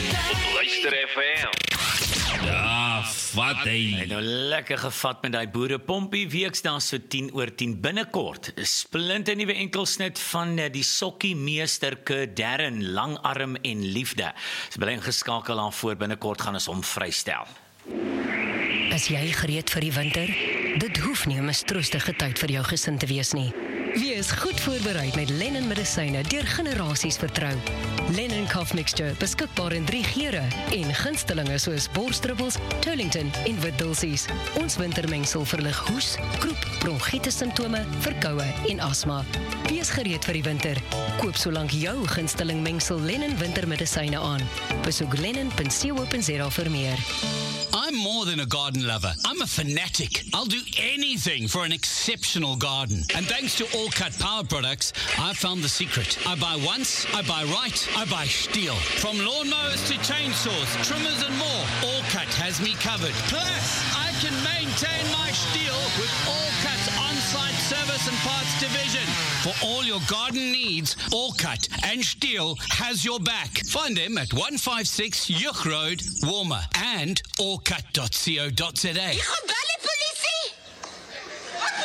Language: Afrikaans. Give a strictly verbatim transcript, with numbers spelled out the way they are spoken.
Op Luister F M. Ja, vat hy. Hy het nou lekker gevat met die boerepompie, weksdae so tien oor tien binnekort. 'n Splinternuwe enkelsnit van die sokkiemeester Kurt Darren, langarm en liefde. Sy bly ingeskakel aan voor binnekort gaan ons hom vrystel. Is jy gereed vir die winter? Dit hoef nie 'n mistroostige tyd vir jou gesin te wees nie. Wees goed voorbereid met Lennon medisyne deur generasies vertrou. Lennon Cough Mixture, beskikbaar in drie geure en gunstelinge soos borsdruppels, Turlington en wit dulsies. Ons wintermengsel verlig hoes, kroep, bronchitis simptome, verkoue en asma. Wees gereed vir die winter. Koop solank jou gunsteling mengsel Lennon wintermedisyne aan. Besoek lennon punt co punt za vir meer. I'm more than a garden lover. I'm a fanatic. I'll do anything for an exceptional garden. And thanks to All Cut Power products, I found the secret. I buy once, I buy right, I buy steel. From lawnmowers to chainsaws, trimmers and more, All Cut has me covered. Plus, I can maintain my steel with All Cut's on-site service and parts division. For all your garden needs, All Cut and Steel has your back. Find them at one five six Yuch Road, Walmer and all cut dot co dot za.